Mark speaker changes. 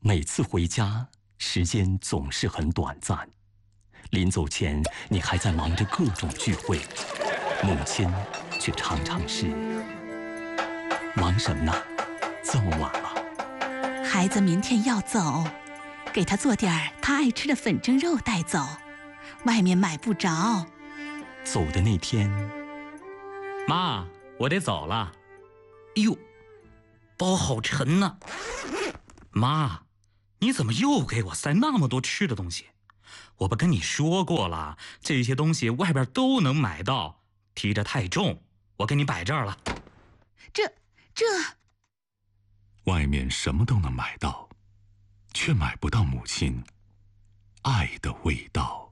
Speaker 1: 每次回家，时间总是很短暂。临走前，你还在忙着各种聚会，母亲却常常是忙什么呢？这么晚了。
Speaker 2: 孩子明天要走，给他做点他爱吃的粉蒸肉带走，外面买不着。
Speaker 1: 走的那天，
Speaker 3: 妈，我得走了。哟，包好沉呢。妈，你怎么又给我塞那么多吃的东西？我不跟你说过了，这些东西外边都能买到，提着太重，我给你摆这儿了。
Speaker 2: 这
Speaker 4: 外面什么都能买到，却买不到母亲爱的味道。